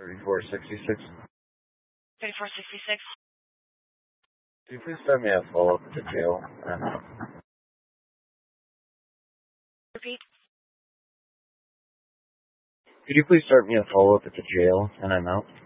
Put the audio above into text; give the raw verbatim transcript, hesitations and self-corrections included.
thirty-four sixty-six. thirty-four sixty-six. Could you please start me a follow-up at the jail? I'm out. Repeat. Could you please start me a follow-up at the jail, and I'm out?